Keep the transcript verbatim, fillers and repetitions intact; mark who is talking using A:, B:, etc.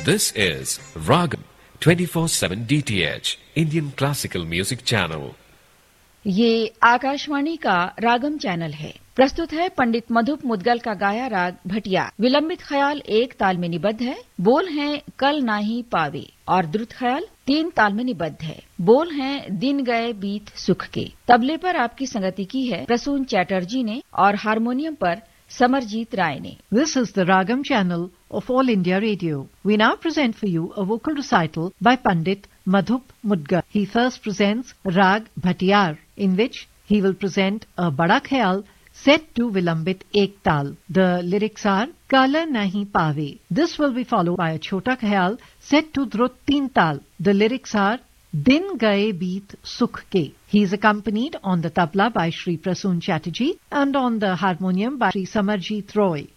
A: This is Ragam twenty-four seven D T H Indian Classical Music Channel.
B: ये आकाशवाणी का रागम channel है। प्रस्तुत है पंडित मधुप मुदगल का गाया राग भटिया। विलंबित ख्याल एक ताल में निबद्ध है। बोल हैं कल नाही पावे और द्रुत ख्याल तीन ताल में निबद्ध है। बोल हैं दिन गए बीत सुख के। तबले पर आपकी संगति की है प्रसून चैटर्जी ने और हारमोनियम पर समरजीत राय ने।
C: This is the Ragam channel of All India Radio. We now present for you a vocal recital by Pandit Madhup Mudgal. He first presents Rag Bhatiyar, in which he will present a Bada Khayal set to Vilambit Ek Tal. The lyrics are Kala Nahi Pave. This will be followed by a Chota Khayal set to Drut Teen Tal. The lyrics are Din Gaye Beet Sukh Ke. He is accompanied on the tabla by Shri Prasoon Chatterjee and on the harmonium by Shri Samarjit Roy.